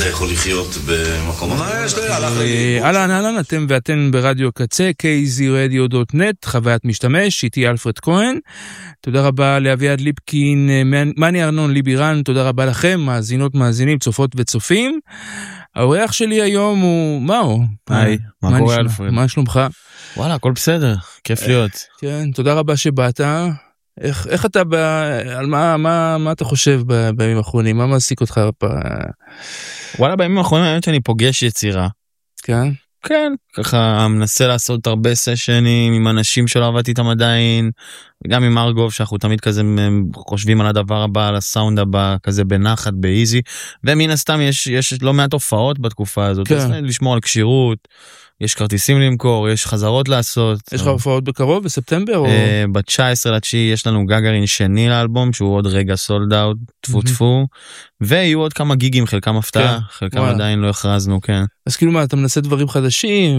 אתה יכול לחיות במקום אחר. אהלן, אתם ואתן ברדיו קצה, kzradio.net, חוויית משתמש, איתי אלפרד כהן. תודה רבה לאביעד ליפקין, מני ארנון, ליבירן, תודה רבה לכם, מאזינות, מאזינים, צופות וצופים. האורח שלי היום הוא מאו. היי, מה קורה אלפרד? מה שלומך? וואלה, הכל בסדר, כיף להיות. כן, תודה רבה שבאת. איך אתה, על מה אתה חושב בימים האחרונים? מה מעסיק אותך? וואלה, בימים האחרונים האמת שאני פוגש יצירה. כן? כן, ככה מנסה לעשות הרבה סשנים עם אנשים שלא עבדתי איתם עדיין, וגם עם ארגוב שאנחנו תמיד כזה חושבים על הדבר הבא, על הסאונד הבא, כזה בנחת, באיזי, ומן הסתם יש לא מעט הופעות בתקופה הזאת, כן. לשמור על קשירות, יש כרטיסים למכור, יש חזרות לעשות. יש לך הופעות בקרוב, בספטמבר? ב-19/9 יש לנו גגרין שני לאלבום, שהוא עוד רגע סולד אאוט, טפו טפו, ויהיו עוד כמה גיגים, חלקם הפתעה, חלקם עדיין לא הכרזנו, כן. אז כאילו מה, אתה מנסה דברים חדשים?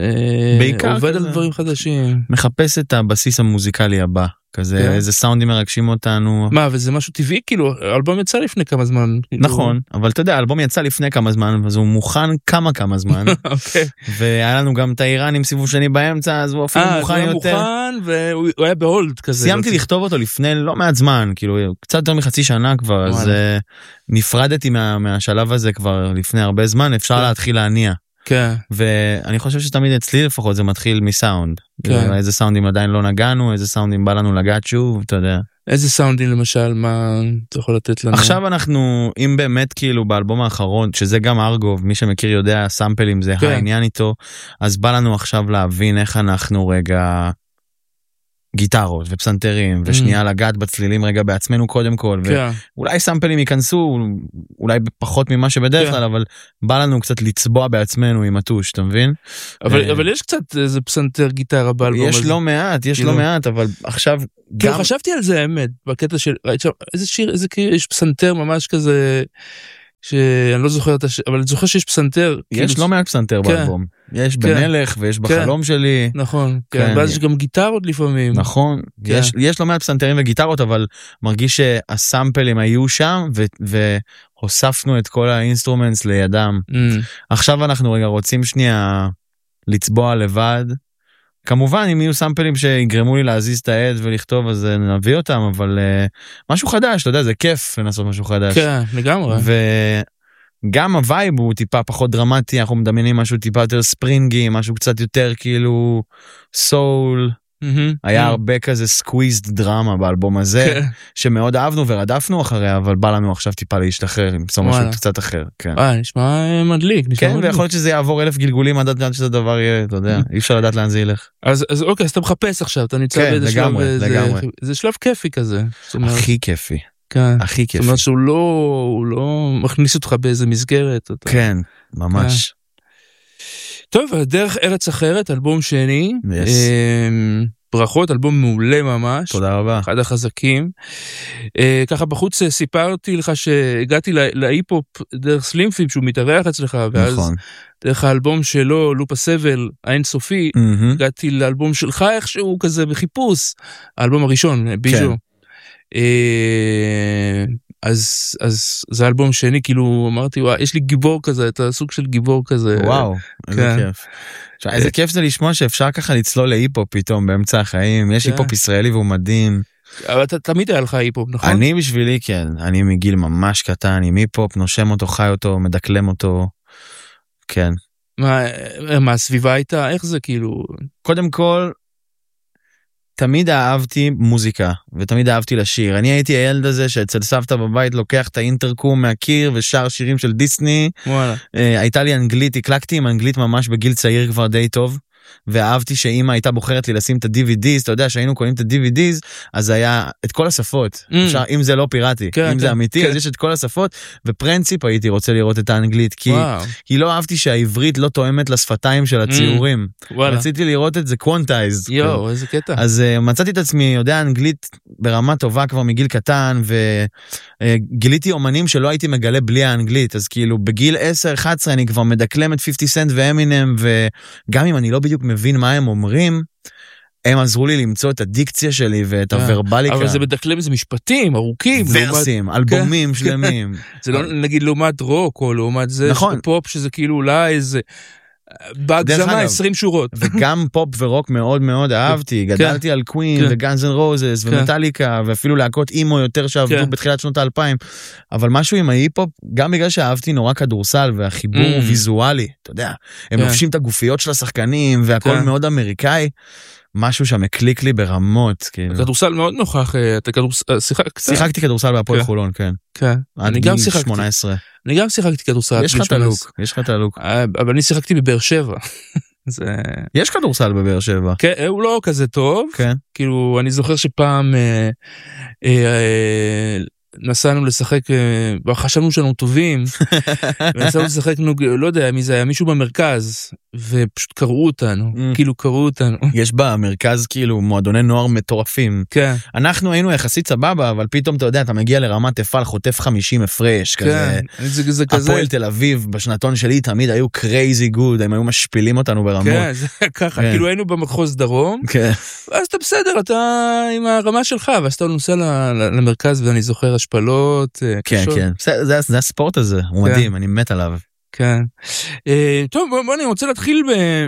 בעיקר עובד על דברים חדשים? מחפש את הבסיס המוזיקלי הבא. כזה איזה סאונדים מרגשים אותנו. מה, וזה משהו טבעי? כאילו, האלבום יצא לפני כמה זמן. נכון, אבל אתה יודע, האלבום יצא לפני כמה זמן, אז הוא מוכן כמה זמן. והיה לנו גם את האיראנים סיבוב שני באמצע, אז הוא אפילו מוכן יותר. מוכן, והוא היה בהולד כזה. סיימתי לכתוב אותו לפני לא מעט זמן, כאילו, קצת יותר מחצי שנה כבר, אז נפרדתי מהשלב הזה כבר לפני הרבה זמן, אפשר להתחיל להניע. כן. ואני חושב שתמיד אצלי לפחות זה מתחיל מסאונד. כן. איזה סאונדים עדיין לא נגענו, איזה סאונדים בא לנו לגעת שוב, אתה יודע. איזה סאונדים למשל, מה אתה יכול לתת לנו? עכשיו אנחנו, אם באמת כאילו באלבום האחרון, שזה גם ארגוב, מי שמכיר יודע, סאמפלים זה העניין איתו, אז בא לנו עכשיו להבין איך אנחנו רגע גיטרות ופסנתרים, ושנייה לגעת בצלילים רגע בעצמנו קודם כל, ואולי סאמפלים ייכנסו, אולי פחות ממה שבדרך כלל, אבל בא לנו קצת לצבוע בעצמנו עם הטוש, אתה מבין? אבל יש קצת איזה פסנתר גיטרה באלבום הזה. יש לא מעט, אבל עכשיו גם... חשבתי על זה, האמת, בקטע של, איזה שיר, יש פסנתר ממש כזה, שאני לא זוכר, אבל אני זוכר שיש פסנתר. יש לא מעט פסנתר באלבום. יש בנלך ויש בחלום שלי. נכון, ואז יש גם גיטרות לפעמים. נכון, יש לא מעט פסנתרים וגיטרות, אבל מרגיש שהסאמפלים היו שם, והוספנו את כל האינסטרומנטס לידם. עכשיו אנחנו רגע רוצים שנייה לצבוע לבד. כמובן, אם יהיו סאמפלים שיגרמו לי להזיז את העד ולכתוב, אז נביא אותם, אבל משהו חדש, אתה יודע, זה כיף לנסות משהו חדש. כן, לגמרי. וגם הווייב הוא טיפה פחות דרמטי, אנחנו מדמיינים משהו טיפה יותר ספרינגי, משהו קצת יותר כאילו סול. היה הרבה כזה סקוויזד דרמה באלבום הזה, שמאוד אהבנו ורדפנו אחריה, אבל בא לנו עכשיו טיפה להשתחרר, למצוא משהו קצת אחר. נשמע מדליק. כן, ויכול להיות שזה יעבור 1000 גלגולים עד שזה דבר יהיה, אתה יודע, אי אפשר לדעת לאן זה ילך. אז אוקיי, אז אתה מחפש עכשיו, אתה ניצב באיזה שלב, זה שלב כיפי כזה. הכי כיפי. הכי כיפי. זאת אומרת שהוא לא מכניס אותך באיזה מסגרת. כן, ממש. טוב, דרך ארץ אחרת, אלבום שני, ברכות, אלבום מעולה ממש. תודה רבה. אחד החזקים. ככה בחוץ סיפרתי לך שהגעתי להיפופ דרך סלימפיב, שהוא מתארח אצלך, ואז דרך האלבום שלו, לופ הסבל, האינסופי, הגעתי לאלבום שלך איכשהו כזה בחיפוש, האלבום הראשון, ביז'ו. אז זה אלבום שני, כאילו אמרתי, וואו, יש לי גיבור כזה, אתה סוג של גיבור כזה. וואו, איזה כיף. איזה כיף זה לשמוע שאפשר ככה לצלול להיפופ פתאום באמצע החיים, יש היפופ ישראלי והוא מדהים. אבל תמיד היה לך היפופ, נכון? אני בשבילי כן, אני מגיל ממש קטן עם היפופ, נושם אותו, חי אותו, מדקלם אותו, כן. מה הסביבה הייתה? איך זה כאילו? קודם כל, תמיד אהבתי מוזיקה, ותמיד אהבתי לשיר. אני הייתי הילד הזה שאצל סבתא בבית לוקח את האינטרקום מהקיר ושר שירים של דיסני. הייתה לי אנגלית, הקלקתי עם אנגלית ממש בגיל צעיר כבר די טוב. ואהבתי שאמא הייתה בוחרת לי לשים את ה-DVDs, אתה יודע שהיינו קונים את ה-DVDs, אז היה את כל השפות, אפשר, אם זה לא פיראטי, אם זה אמיתי, אז יש את כל השפות, ופרינציפ הייתי רוצה לראות את האנגלית, כי לא אהבתי שהעברית לא תואמת לשפתיים של הציורים, רציתי לראות את זה קוונטייז, איזה קטע. אז מצאתי את עצמי, יודע אנגלית ברמה טובה כבר מגיל קטן, וגיליתי אומנים שלא הייתי מגלה בלי האנגלית, אז כאילו בגיל 10-11 אני כבר מדקלם את 50 סנט ואמינם, וגם אם אני לא בדיוק מבין מה הם אומרים, הם עזרו לי למצוא את הדיקציה שלי ואת הוורבליקה. אבל זה בדקלם, זה משפטים ארוכים. ורסים, אלבומים שלמים. זה לא נגיד לעומת רוק, או לעומת זה, פופ, שזה כאילו אולי איזה, בהגזמה 20 שורות. וגם פופ ורוק מאוד מאוד אהבתי, גדלתי על קווין וגאנז אנד רוזס ומטליקה, ואפילו להקות אימו יותר שעבדו בתחילת שנות ה-2000, אבל משהו עם ההיפ-הופ, גם בגלל שאהבתי נורא כדורסל, והחיבור הוא ויזואלי, אתה יודע, הם לובשים את הגופיות של השחקנים, והכל מאוד אמריקאי, משהו שם הקליק לי ברמות. כדורסל מאוד נוכח, שיחקתי כדורסל בהפועל חולון, כן. אני גם שיחקתי. 18. אני גם שיחקתי כדורסל. יש לך את הלוק. אבל אני שיחקתי בבאר שבע. יש כדורסל בבאר שבע. כן, הוא לא כזה טוב. כאילו, אני זוכר שפעם נסענו לשחק, חשבנו שאנו טובים, ונסענו לשחק, לא יודע מי זה היה, מישהו במרכז, ופשוט קראו אותנו, כאילו קראו אותנו. יש במרכז כאילו מועדוני נוער מטורפים. כן. אנחנו היינו יחסית סבבה, אבל פתאום אתה יודע, אתה מגיע לרמת תפל, חוטף 50 הפרש, כזה. זה כזה. הפועל תל אביב, בשנתון שלי, תמיד היו crazy good, הם היו משפילים אותנו ברמות. כן, זה ככה, כאילו היינו במחוז דרום, ואז אתה בסדר, אתה עם הרמה שלך, ואז אתה נוסע למרכז, ואני זוכר השפלות. כן, כן, זה הספורט הזה, הוא מדהים, אני מת עליו. כן. טוב, בוא אני רוצה להתחיל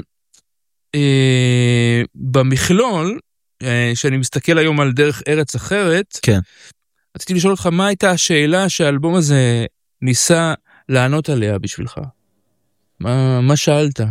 במכלול, שאני מסתכל היום על דרך ארץ אחרת. כן. רציתי לשאול אותך, מה הייתה השאלה שהאלבום הזה ניסה לענות עליה בשבילך? מה שאלת?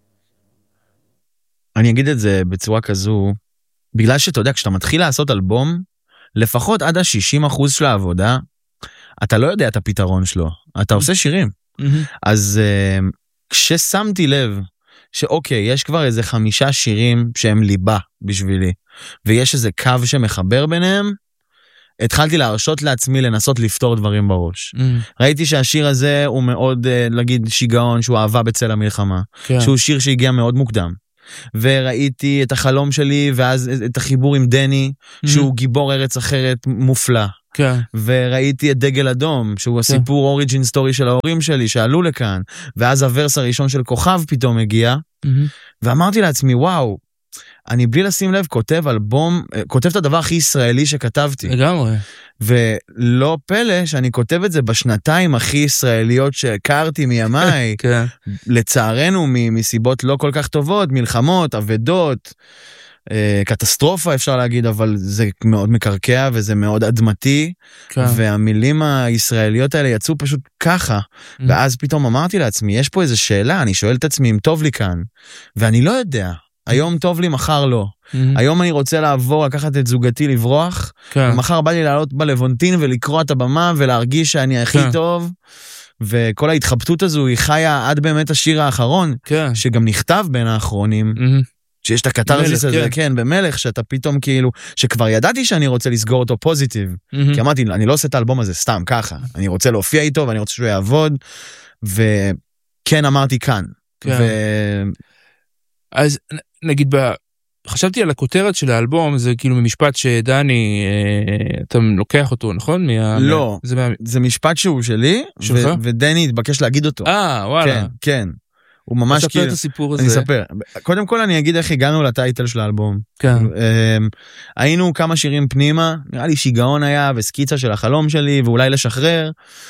אני אגיד את זה בצורה כזו, בגלל שאתה יודע, כשאתה מתחיל לעשות אלבום, לפחות עד ה-60% של העבודה, אתה לא יודע את הפתרון שלו. אתה עושה שירים. אז כששמתי לב שאוקיי, יש כבר איזה 5 שירים שהם ליבה בשבילי, ויש איזה קו שמחבר ביניהם, התחלתי להרשות לעצמי לנסות לפתור דברים בראש. ראיתי שהשיר הזה הוא מאוד, להגיד, שיגעון, שהוא אהבה בצל המלחמה, שהוא שיר שהגיע מאוד מוקדם. וראיתי את החלום שלי, ואז את החיבור עם דני, שהוא גיבור ארץ אחרת מופלא. כן. וראיתי את דגל אדום, שהוא הסיפור אוריג'ין סטורי של ההורים שלי, שעלו לכאן, ואז הוורס הראשון של כוכב פתאום הגיע, ואמרתי לעצמי, וואו, אני בלי לשים לב כותב אלבום, כותב את הדבר הכי ישראלי שכתבתי. לגמרי. ולא פלא שאני כותב את זה בשנתיים הכי ישראליות שהכרתי מימיי, כן. לצערנו מסיבות לא כל כך טובות, מלחמות, עבדות, קטסטרופה אפשר להגיד, אבל זה מאוד מקרקע וזה מאוד אדמתי, והמילים הישראליות האלה יצאו פשוט ככה, ואז פתאום אמרתי לעצמי, יש פה איזו שאלה, אני שואל את עצמי אם טוב לי כאן, ואני לא יודע, היום טוב לי, מחר לא. היום אני רוצה לעבור, לקחת את זוגתי לברוח, ומחר בא לי לעלות בלוונטין ולקרוא את הבמה ולהרגיש שאני הכי טוב, וכל ההתחבטות הזו היא חיה עד באמת השיר האחרון, שגם נכתב בין האחרונים, שיש את הקטרזיס הזה, כן, במלך, שאתה פתאום כאילו, שכבר ידעתי שאני רוצה לסגור אותו פוזיטיב, כי אמרתי, אני לא עושה את האלבום הזה סתם ככה, אני רוצה להופיע איתו, ואני רוצה שהוא יעבוד, וכן אמרתי כאן. אז נגיד, חשבתי על הכותרת של האלבום, זה כאילו ממשפט שדני, אתה לוקח אותו, נכון? לא, זה משפט שהוא שלי, ודני התבקש להגיד אותו. וואלה. כן, כן. הוא ממש כאילו... אספר את הסיפור הזה. אני אספר. קודם כל אני אגיד איך הגענו לטייטל של האלבום. כן. היינו כמה שירים פנימה, נראה לי שיגעון היה, וסקיצה של החלום שלי, ואולי לשחרר,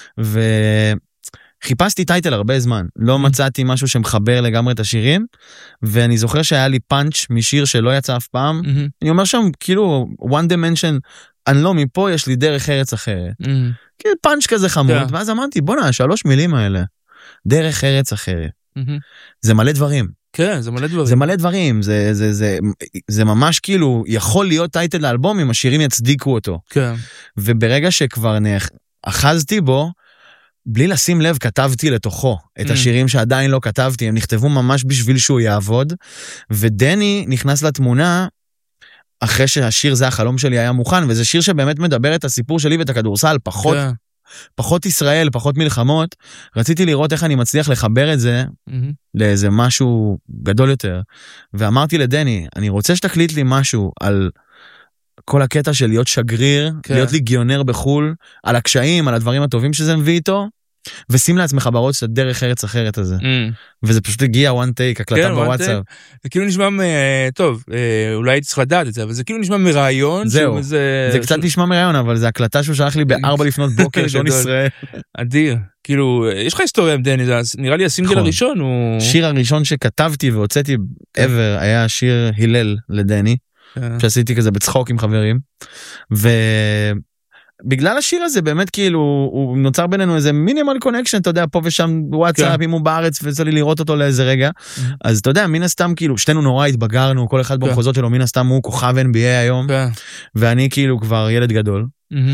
חיפשתי טייטל הרבה זמן, לא מצאתי משהו שמחבר לגמרי את השירים, ואני זוכר שהיה לי פאנץ' משיר שלא יצא אף פעם, אני אומר שם כאילו one dimension, אני לא מפה, יש לי דרך ארץ אחרת, כאילו פאנץ' כזה חמוד, ואז אמרתי בוא 3 מילים האלה, דרך ארץ אחרת, זה מלא דברים. כן, זה מלא דברים. זה מלא דברים, זה ממש כאילו, יכול להיות טייטל לאלבום אם השירים יצדיקו אותו. כן. וברגע שכבר אחזתי בו, בלי לשים לב, כתבתי לתוכו את השירים שעדיין לא כתבתי, הם נכתבו ממש בשביל שהוא יעבוד, ודני נכנס לתמונה, אחרי שהשיר זה החלום שלי היה מוכן, וזה שיר שבאמת מדבר את הסיפור שלי ואת הכדורסל, פחות ישראל, פחות מלחמות, רציתי לראות איך אני מצליח לחבר את זה, לאיזה משהו גדול יותר, ואמרתי לדני, אני רוצה שתקליט לי משהו על... כל הקטע של להיות שגריר, להיות ליגיונר בחול, על הקשיים, על הדברים הטובים שזה מביא איתו, ושים לעצמך בראש את הדרך ארץ אחרת הזה. וזה פשוט הגיע one take, הקלטה בוואטסאפ. זה כאילו נשמע, טוב, אולי הייתי צריך לדעת את זה, אבל זה כאילו נשמע מראיון. זהו, זה קצת נשמע מראיון, אבל זה הקלטה שהוא שלח לי ב4 לפנות בוקר, שעון ישראל. אדיר, כאילו, יש לך היסטוריה עם דני, נראה לי הסינגל הראשון הוא... שיר הראשון שכתבתי והוצאתי ever, היה שיר הלל לדני, שעשיתי כזה בצחוק עם חברים, בגלל השיר הזה באמת כאילו הוא נוצר בינינו איזה מינימל קונקשן, אתה יודע, פה ושם וואטסאפ, אם הוא בארץ וצא לי לראות אותו לאיזה רגע, אז אתה יודע, מן הסתם כאילו שתינו נורא התבגרנו, כל אחד במחוזות שלו, מן הסתם הוא כוכב NBA היום, ואני כאילו כבר ילד גדול.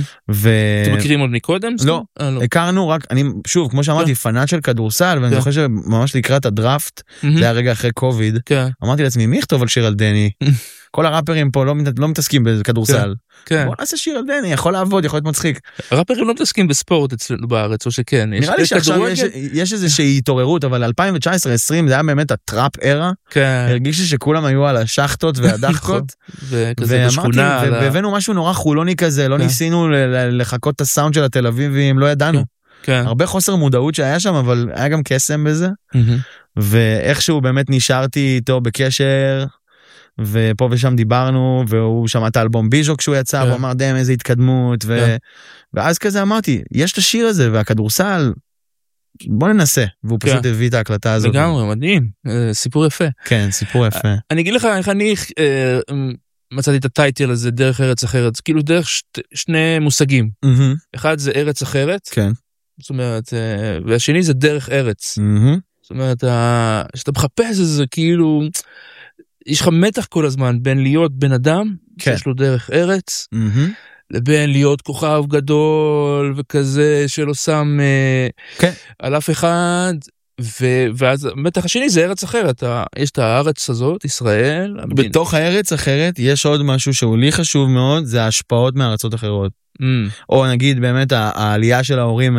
אתם מכירים עוד מקודם? לא, הכרנו רק, אני שוב, כמו שאמרתי, פנאט של כדורסל, ואני זוכר שממש לקראת הדראפט, זה היה רגע אחרי קוביד, אמרתי לעצמי, מי יכתוב על שיר על דני? כל הראפרים פה לא מתעסקים בכדורסל. בוא נעשה שיר על דני, יכול לעבוד, יכול להיות מצחיק. הראפרים לא מתעסקים בספורט אצלנו בארץ, או שכן. נראה לי שעכשיו יש איזושהי התעוררות, אבל 2019-2020 זה היה באמת הטראפ ארה. הרגיש לי שכולם היו על השחטות והדחקות. ואמרתי, והבאנו משהו נורא חולוני כזה, לא ניסינו לחכות את הסאונד של התל אביבים, לא ידענו. הרבה חוסר מודעות שהיה שם, אבל היה גם קסם בזה. ואיכשהו באמת נשארתי איתו בקשר, ופה ושם דיברנו, והוא שמע את האלבום ביז'ו כשהוא יצא, והוא אמר דם איזה התקדמות, ואז כזה אמרתי, יש את השיר הזה, והכדורסל, בוא ננסה, והוא פשוט הביא את ההקלטה הזאת. לגמרי, מדהים, סיפור יפה. כן, סיפור יפה. אני אגיד לך איך אני מצאתי את הטייטל הזה, דרך ארץ אחרת, כאילו דרך שני מושגים. אחד זה ארץ אחרת, זאת אומרת, והשני זה דרך ארץ. זאת אומרת, שאתה מחפש איזה כאילו... יש לך מתח כל הזמן בין להיות בן אדם, שיש לו דרך ארץ, לבין להיות כוכב גדול וכזה שלא שם על אף אחד, ואז המתח השני זה ארץ אחרת, יש את הארץ הזאת, ישראל. בתוך הארץ אחרת יש עוד משהו שהוא לי חשוב מאוד, זה ההשפעות מארצות אחרות. או נגיד באמת העלייה של ההורים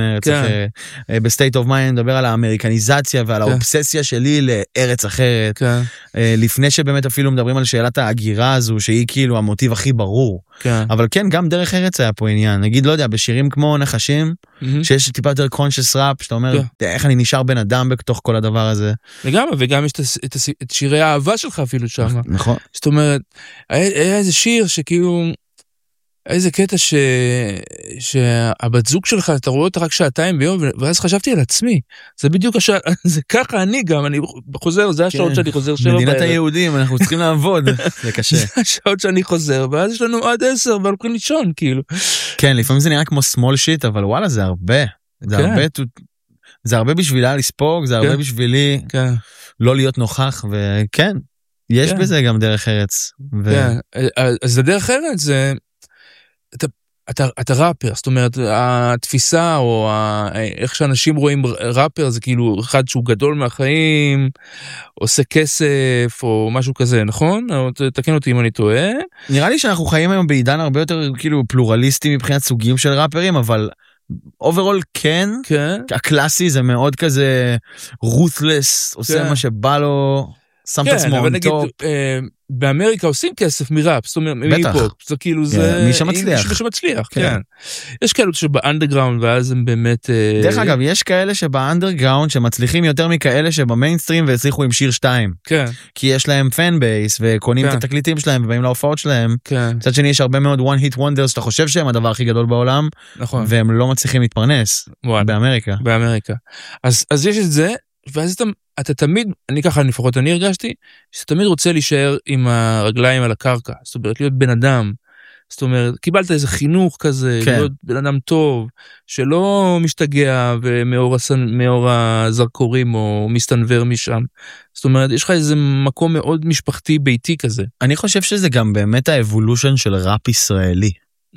בסטייט אוף מיינד, נדבר על האמריקניזציה ועל האובססיה שלי לארץ אחרת, לפני שבאמת אפילו מדברים על שאלת ההגירה הזו שהיא כאילו המוטיב הכי ברור, אבל כן, גם דרך ארץ היה פה עניין, נגיד לא יודע, בשירים כמו נחשים שיש טיפה יותר קונשס ראפ, שאתה אומר איך אני נשאר בן אדם בתוך כל הדבר הזה, וגם יש את שירי האהבה שלך אפילו שם, נכון, זאת אומרת היה איזה שיר שכאילו איזה קטע שהבת זוג שלך, אתה רואה אותה רק שעתיים ביום, ואז חשבתי על עצמי. זה בדיוק זה ככה אני גם, אני חוזר, זה השעות שאני חוזר שלו. מדינת היהודים, אנחנו צריכים לעבוד, זה קשה. זה השעות שאני חוזר, ואז יש לנו עד 10, והולכים לישון, כאילו. כן, לפעמים זה נראה כמו small shit, אבל וואלה, זה הרבה. זה הרבה בשבילה לספוג, זה הרבה בשבילי לא להיות נוכח, וכן, יש בזה גם דרך ארץ. אז הדרך ארץ זה... אתה ראפר, זאת אומרת, התפיסה או איך שאנשים רואים ראפר זה כאילו אחד שהוא גדול מהחיים, עושה כסף או משהו כזה, נכון? תקן אותי אם אני טועה. נראה לי שאנחנו חיים היום בעידן הרבה יותר כאילו פלורליסטי מבחינת סוגים של ראפרים, אבל אוברול כן, הקלאסי זה מאוד כזה ruthless, עושה מה שבא לו... כן, אבל נגיד, באמריקה עושים כסף מראפ, זאת אומרת, מהיפ-הופ, זה כאילו זה... מי שמצליח. מי שמצליח, כן. יש כאלה שבאנדרגראונד, ואז הם באמת... דרך אגב, יש כאלה שבאנדרגראונד שמצליחים יותר מכאלה שבמיינסטרים והצליחו עם שיר 2. כן. כי יש להם פן בייס, וקונים את התקליטים שלהם, ובאים להופעות שלהם. כן. מצד שני, יש הרבה מאוד one hit wonders, שאתה חושב שהם הדבר הכי גדול בעולם, נכון. והם לא מצליחים להתפרנס. באמריקה. באמריקה. אז יש את זה, ואז אתה תמיד, לפחות אני הרגשתי, שאתה תמיד רוצה להישאר עם הרגליים על הקרקע, זאת אומרת, להיות בן אדם, זאת אומרת, קיבלת איזה חינוך כזה, להיות בן אדם טוב, שלא משתגע ומאור הזרקורים או מסתנבר משם, זאת אומרת, יש לך איזה מקום מאוד משפחתי ביתי כזה. אני חושב שזה גם באמת האבולושן של ראפ ישראלי,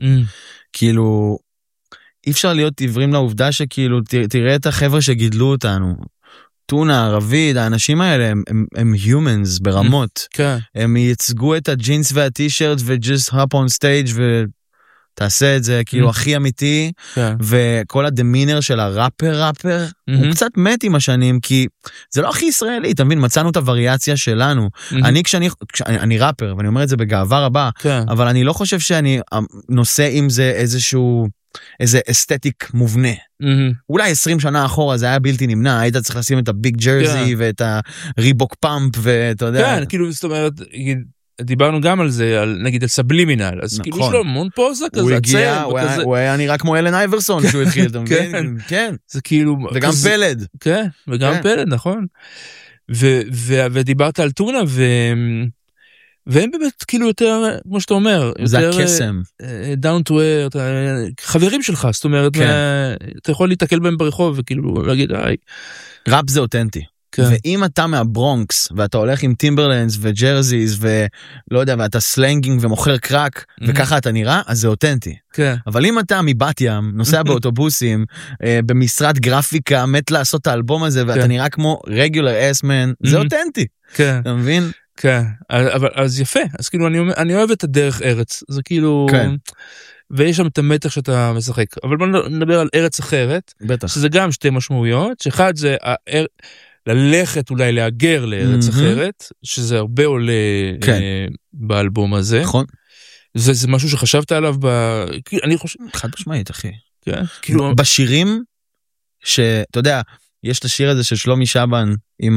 כאילו, אי אפשר להיות עיוורים לעובדה שכאילו, תראה את החבר'ה שגידלו אותנו, טונה, ערבית, האנשים האלה הם humans ברמות. הם ייצגו את הג'ינס והטי-שירט ו-just hop on stage ותעשה את זה כאילו הכי אמיתי, וכל הדמינר של הראפר, הוא קצת מת עם השנים, כי זה לא הכי ישראלי, אתה מבין, מצאנו את הווריאציה שלנו. אני ראפר, ואני אומר את זה בגאווה רבה, אבל אני לא חושב שאני נושא עם זה איזשהו... איזה אסתטיק מובנה. אולי 20 שנה אחורה זה היה בלתי נמנע, היית צריך לשים את הביג ג'רזי ואת הריבוק פאמפ ואתה יודע. כן, כאילו זאת אומרת, דיברנו גם על זה, נגיד על סבלימינל, אז כאילו יש לו המון פוזה כזה. הוא הגיע, הוא היה נראה כמו אלן אייברסון כשהוא התחיל, אתה מבין? כן. זה כאילו... וגם פלד. כן, וגם פלד, נכון. ודיברת על טונה, והם באמת כאילו יותר, כמו שאתה אומר, זה הקסם. down to earth, חברים שלך, זאת אומרת, אתה יכול להתקל בהם ברחוב וכאילו להגיד, היי. ראפ זה אותנטי. ואם אתה מהברונקס, ואתה הולך עם טימברלנדס וג'רזיז, ולא יודע, ואתה סלנגינג ומוכר קרק, וככה אתה נראה, אז זה אותנטי. אבל אם אתה מבת ים, נוסע באוטובוסים, במשרד גרפיקה, מת לעשות את האלבום הזה, ואתה נראה כמו regular ass man, זה אותנטי. אתה מבין? כן, אבל אז יפה, אז כאילו אני אוהב את הדרך ארץ, זה כאילו, ויש שם את המתח שאתה משחק, אבל בוא נדבר על ארץ אחרת, שזה גם שתי משמעויות, שאחד זה ללכת אולי להגר לארץ אחרת, שזה הרבה עולה באלבום הזה, נכון. זה משהו שחשבת עליו, אני חושב, חד משמעית אחי, כאילו בשירים, שאתה יודע, יש את השיר הזה של שלומי שבן, עם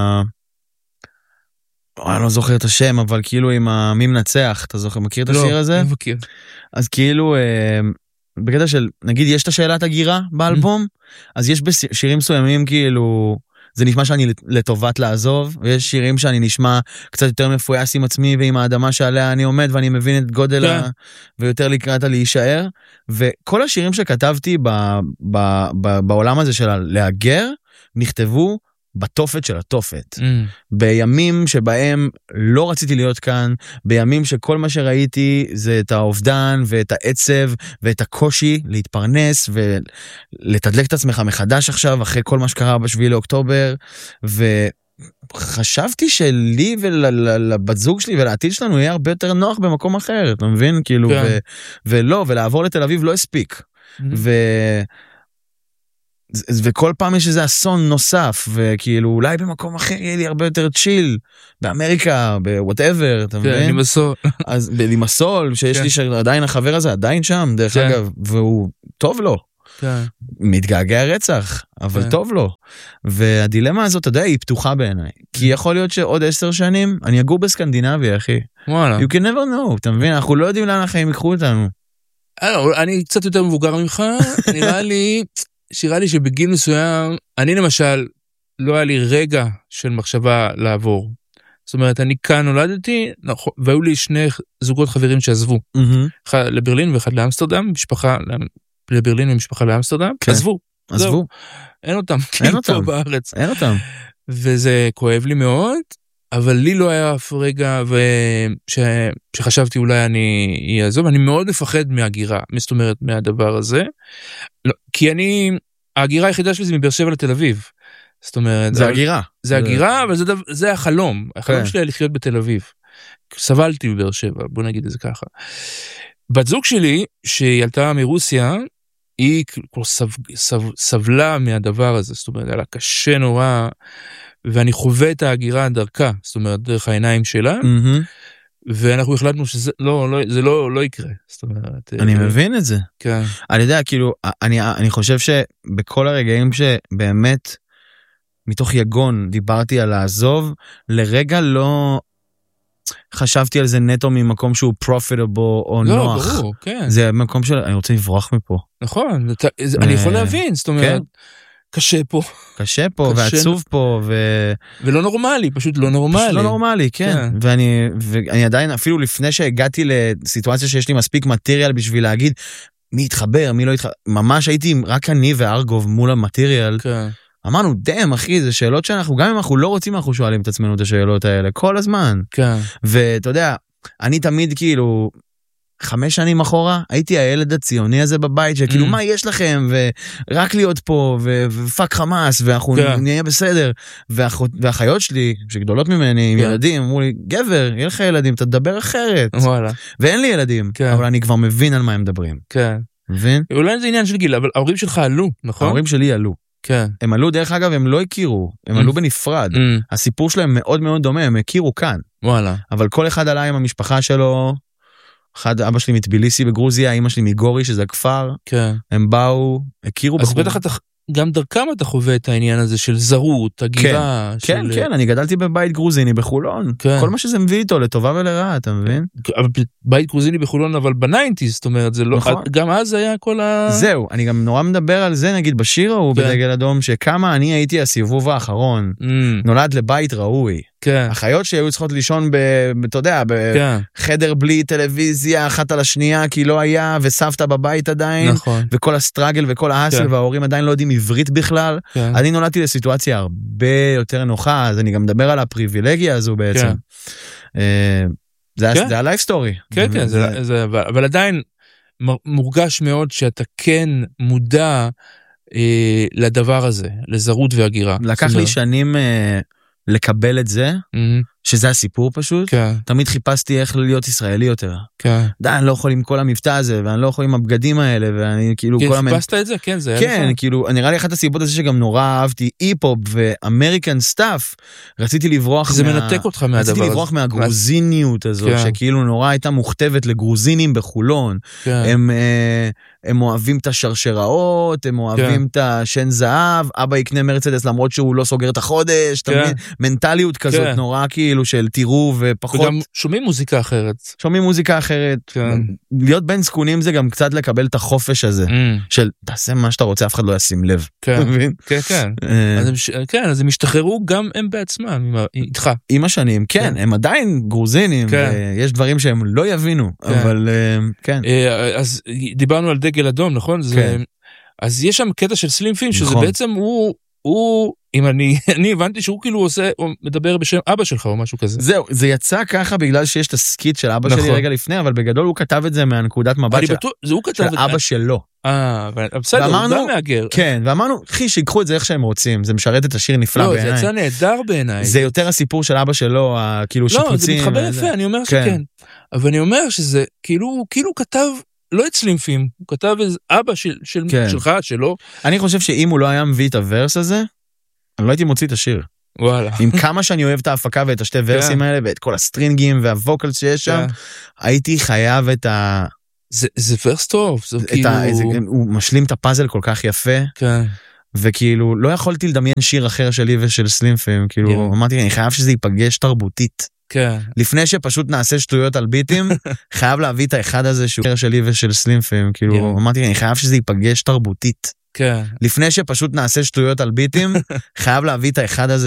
אני לא זוכר את השם, אבל כאילו עם מי מנצח, אתה זוכר, מכיר את השיר הזה? לא, מכיר. אז כאילו, בקטע של, נגיד, יש את השאלת הגירה באלבום, אז יש בשירים מסוימים כאילו, זה נשמע שאני לטובת לעזוב, ויש שירים שאני נשמע קצת יותר מפויס עם עצמי, ועם האדמה שעליה אני עומד, ואני מבין את גודל, ויותר לקראת להישאר, וכל השירים שכתבתי בעולם הזה של להגר, נכתבו, בתופת של התופת. בימים שבהם לא רציתי להיות כאן, בימים שכל מה שראיתי זה את האובדן ואת העצב ואת הקושי להתפרנס ולתדלק את עצמך מחדש עכשיו אחרי כל מה שקרה ב7 לאוקטובר, וחשבתי שלי ולבת זוג שלי ולעתיד שלנו יהיה הרבה יותר נוח במקום אחר, אתה מבין? כאילו, ולא, ולעבור לתל אביב לא הספיק. וכל פעם יש איזה אסון נוסף, וכאילו אולי במקום אחר יהיה לי הרבה יותר צ'יל, באמריקה, בוואטאבר, אתה מבין? לימסול. אז בלימסול, שיש לי שעדיין החבר הזה, עדיין שם, דרך אגב, והוא טוב לו. מתגעגע רצח, אבל טוב לו. והדילמה הזאת, אתה יודע, היא פתוחה בעיניי. כי יכול להיות שעוד 10 שנים, אני אגור בסקנדינביה, אחי. וואלה. You can never know, אתה מבין? אנחנו לא יודעים לאן החיים יקחו אותנו. אני קצת יותר מבוגר ממך, נראה לי שבגיל מסוים, אני למשל, לא היה לי רגע של מחשבה לעבור. זאת אומרת, אני כאן נולדתי, והיו לי 2 זוגות חברים שעזבו. אחד לברלין ואחד לאמסטרדם, משפחה לברלין ומשפחה לאמסטרדם, עזבו. אין אותם, פה בארץ. אין אותם. וזה כואב לי מאוד, אבל לי לא היה אף רגע שחשבתי אולי אני אעזוב, אני מאוד מפחד מהגירה, זאת אומרת, מהדבר הזה, כי ההגירה היחידה שלי זה מבאר שבע לתל אביב, זאת אומרת, זה הגירה. זה הגירה, אבל זה החלום שלי היה לחיות בתל אביב, סבלתי בבאר שבע, בוא נגיד את זה ככה. בת זוג שלי, שהיא עלתה מרוסיה, היא כבר סבלה מהדבר הזה, זאת אומרת, היה לה קשה נורא, ואני חווה את ההגירה דרכה, זאת אומרת, דרך העיניים שלה, ואנחנו החלטנו שזה לא יקרה, זאת אומרת. אני מבין את זה. כן. אני יודע, כאילו, אני חושב שבכל הרגעים שבאמת, מתוך יגון, דיברתי על לעזוב, לרגע לא חשבתי על זה נטו ממקום שהוא profitable או נוח. לא, ברור, כן. זה מקום של, אני רוצה לברוח מפה. נכון, אני יכול להבין, זאת אומרת, קשה פה, ועצוב פה, ולא נורמלי, פשוט לא נורמלי. פשוט לא נורמלי, כן. ואני עדיין, אפילו לפני שהגעתי לסיטואציה שיש לי מספיק מטריאל בשביל להגיד, מי יתחבר, מי לא יתחבר, ממש הייתי רק אני וארגוב מול המטריאל, אמרנו, דם אחי, זה שאלות שאנחנו, גם אם אנחנו לא רוצים, אנחנו שואלים את עצמנו את השאלות האלה, כל הזמן. ואתה יודע, אני תמיד כאילו, 5 שנים אחורה, הייתי הילד הציוני הזה בבית, שכאילו מה יש לכם, ורק להיות פה, ופאק חמאס, ואנחנו נהיה בסדר, והחיות שלי, שגדולות ממני, עם ילדים, אמרו לי, גבר, יהיה לך ילדים, אתה תדבר אחרת, ואין לי ילדים, אבל אני כבר מבין על מה הם מדברים. מבין? אולי זה עניין של גיל, אבל ההורים שלך עלו, נכון? ההורים שלי עלו. הם עלו, דרך אגב, הם לא הכירו, הם עלו בנפרד, הסיפור שלהם מאוד מאוד דומה, הם הכירו כאן, אבל כל אחד עלה עם המשפחה שלו, אבא שלי מטביליסי בגרוזיה, אמא שלי מגורי, שזה הכפר. כן. הם באו, הכירו אז בטח גם דרכם אתה חווה את העניין הזה של זרות, הגירה. כן, כן, אני גדלתי בבית גרוזיני בחולון. כל מה שזה מביא איתו, לטובה ולרעה, אתה מבין? בית גרוזיני בחולון, אבל בניינטיז, זאת אומרת, גם אז היה כל זהו, אני גם נורא מדבר על זה, נגיד בשיר ההוא בדגל אדום, שכמה אני הייתי הסיבוב האחרון, נולד לבית ראוי. החיות שהיו צריכות לישון אתה יודע, בחדר בלי טלוויזיה, אחת על השנייה, כי לא היה, וסבתא בבית עדיין, וכל הסטרגל וכל ההסל, וההורים עדיין לא יודעים עברית בכלל. אני נולדתי לסיטואציה הרבה יותר נוחה, אז אני גם מדבר על הפריבילגיה הזו בעצם. זה הלייף סטורי. כן, כן, אבל עדיין מורגש מאוד שאתה כן מודע לדבר הזה, לזרות והגירה. לקח לי שנים לקבל את זה, שזה הסיפור פשוט. תמיד חיפשתי איך להיות ישראלי יותר. אני לא יכול עם כל המבטא הזה, ואני לא יכול עם הבגדים האלה, ואני כאילו... חיפשת את זה? כן, זה היה כן, כאילו, נראה לי אחת הסיבות הזה שגם נורא אהבתי אי-פופ ואמריקן סטאפ, רציתי לברוח זה מנתק אותך מהדבר הזה. רציתי לברוח מהגרוזיניות הזו, שכאילו נורא הייתה מוכתבת לגרוזינים בחולון. הם אוהבים את השרשראות, הם אוהבים את השן זהב, אבא יקנה מרצדס למרות שהוא לא סוגר את החודש, מנטליות כזאת נורא כאילו של תראו ופחות. וגם שומעים מוזיקה אחרת. שומעים מוזיקה אחרת. להיות בן זקונים זה גם קצת לקבל את החופש הזה, של תעשה מה שאתה רוצה, אף אחד לא ישים לב. כן, כן. אז הם השתחררו גם הם בעצמם, איתך. עם השנים, כן, הם עדיין גרוזינים, ויש דברים שהם לא יבינו, אבל כן. אז דיברנו על דגל אדום, נכון? אז יש שם קטע של סלים פים, שזה בעצם הוא, אם אני הבנתי שהוא כאילו מדבר בשם אבא שלך או משהו כזה. זהו, זה יצא ככה בגלל שיש את הסקיט של אבא שלי רגע לפני, אבל בגדול הוא כתב את זה מהנקודת מבט של אבא שלו. בסדר, הוא גם מאגר. כן, ואמרנו, אחי, שיקחו את זה איך שהם רוצים, זה משרת את השיר נפלא בעיניי. לא, זה יצא נהדר בעיניי. זה יותר הסיפור של אבא שלו, כאילו שיפוצים. לא, זה מתחבר יפה, אני אומר שכן. אבל אני אומר שזה, כאילו כתב לא את סלימפים, הוא כתב אבא שלך, שלו. אני חושב שאם הוא לא היה מביא את הוורס הזה, אני לא הייתי מוציא את השיר. וואלה. עם כמה שאני אוהב את ההפקה ואת השתי ורסים האלה, ואת כל הסטרינגים והווקלס שיש שם, הייתי חייב את ה... זה ורס טוב, זה כאילו... הוא משלים את הפאזל כל כך יפה, וכאילו לא יכולתי לדמיין שיר אחר שלי ושל סלימפים, כאילו אמרתי, אני חייב שזה ייפגש תרבותית. לפני שפשוט נעשה שטויות על ביטים, חייב להביא את האחד הזה שהוא שלי ושל סלימפים, כאילו אמרתי, אני חייב שזה ייפגש תרבותית. לפני שפשוט נעשה שטויות על ביטים, חייב להביא את האחד הזה